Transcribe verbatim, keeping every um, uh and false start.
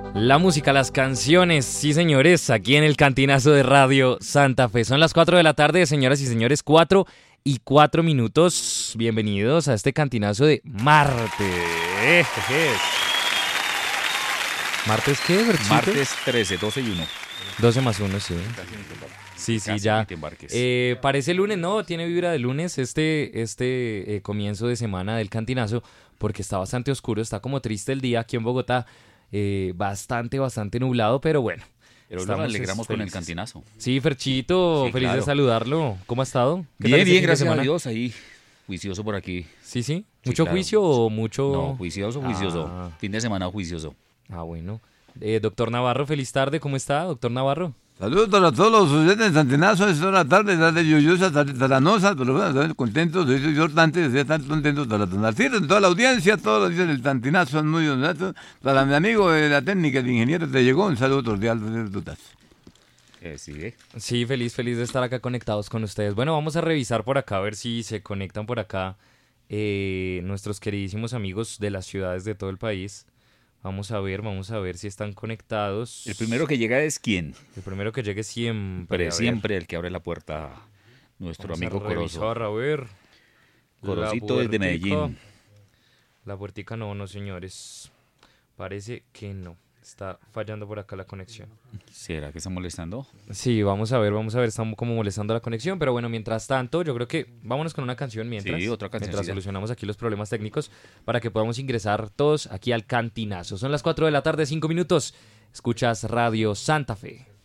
La música, las canciones, sí señores, aquí en el Cantinazo de Radio Santa Fe. Son las cuatro de la tarde, señoras y señores, cuatro y cuatro minutos. Bienvenidos a este Cantinazo de martes. ¿Martes qué, Berchito? Martes trece, doce y uno. doce más uno, sí. Sí, sí, Casi ya. ni te embarques. Eh, parece lunes, no, tiene vibra de lunes este, este eh, comienzo de semana del Cantinazo, porque está bastante oscuro, está como triste el día aquí en Bogotá. Eh, bastante, bastante nublado, pero bueno. Pero nos alegramos con el Cantinazo. Sí, Ferchito, Sí, feliz claro. de saludarlo. ¿Cómo ha estado? ¿Qué tal Bien, este bien, fin de gracias a semana? Dios. Ahí, juicioso por aquí. Sí, sí. Sí, ¿Mucho claro. juicio o mucho...? No, juicioso, juicioso. Ah. Fin de semana juicioso. Ah, bueno. Eh, doctor Navarro, feliz tarde. ¿Cómo está, doctor Navarro? Saludos para todos los oyentes de Santinazo, es hora tarde, tarde lluviosa, tarde taranosa, pero bueno, estamos contentos, estoy importante, estoy tan contento para Tonarcir, toda la audiencia, todos los días del Santinazo son muy honestos, para mi amigo de la técnica, el ingeniero te llegó, un saludo cordial de Tutas. Eh, sí, ¿eh? Sí, feliz, feliz de estar acá conectados con ustedes. Bueno, vamos a revisar por acá, a ver si se conectan por acá eh, nuestros queridísimos amigos de las ciudades de todo el país. Vamos a ver, vamos a ver si están conectados. El primero que llega es quién. El primero que llegue siempre. Pero a ver. siempre el que abre la puerta, nuestro Vamos amigo a Corozo. revisar, a ver. Corocito La desde puertica. Medellín. La puertica no, no señores. Parece que no. Está fallando por acá la conexión. ¿Será que está molestando? Sí, vamos a ver, vamos a ver, estamos como molestando la conexión, pero bueno, mientras tanto, yo creo que vámonos con una canción mientras, Sí, otra mientras cancioncita. solucionamos aquí los problemas técnicos para que podamos ingresar todos aquí al Cantinazo. Son las cuatro de la tarde, cinco minutos. Escuchas Radio Santa Fe.